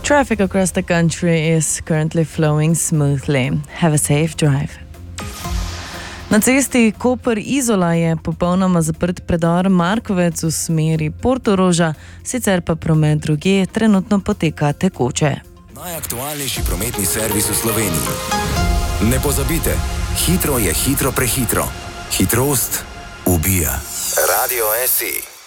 Traffic across the country is currently flowing smoothly. Have a safe drive. Na cesti Koper-Izola je popolnoma zaprt predor Markovec v smeri Portoroža, sicer pa promet drugje trenutno poteka tekoče. Najaktualnejši prometni servis v Sloveniji. Ne pozabite, hitro je hitro prehitro. Hitrost ubija. Radio SE.